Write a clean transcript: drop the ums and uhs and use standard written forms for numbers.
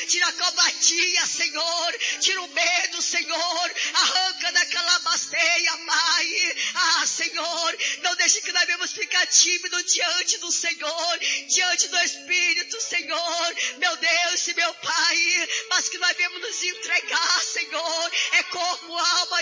tira a covardia, Senhor, tira o medo, Senhor, arranca daquela basteia, Pai. Senhor, não deixe que nós venhamos ficar tímidos diante do Senhor, diante do Espírito, Senhor, meu Deus e meu Pai, mas que nós venhamos nos entregar, Senhor, é corpo, alma